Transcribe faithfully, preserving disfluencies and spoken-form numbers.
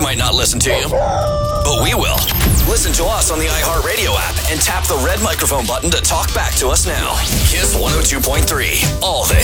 might not listen to you, but we will. Listen to us on the iHeartRadio app and tap the red microphone button to talk back to us now. Kiss one oh two point three, all the